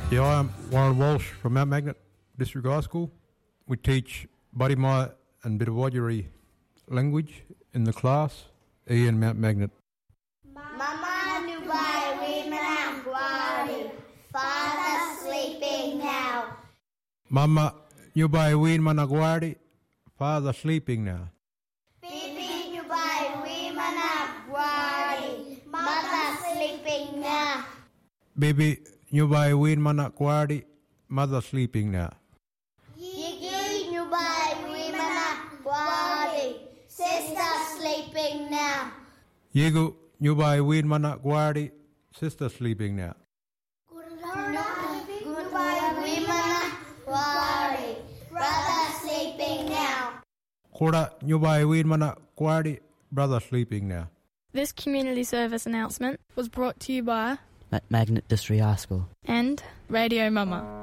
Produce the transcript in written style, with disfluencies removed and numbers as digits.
Yeah, I'm Warren Walsh from Mount Magnet District High School. We teach Budimai and Bidawajiri language in the class, in Mount Magnet. Mama Nubai Wimanam Gwari, Father sleeping now. Mama Nubai Win Managwari, Father sleeping now. Bibi Nubai Wimanam Gwari, Mother sleeping now. Baby Nubai Win Managwari, Mother sleeping now. Yigi Nubai Wimanam Gwari, Sister sleeping now. Yegu Nubai Win Managwari, Sister sleeping now. Goodbye, Wimanam Gwari, Brother sleeping now. Kora Nubai Win Managwari, Brother sleeping now. This community service announcement was brought to you by Magnet District High School and Radio Mama.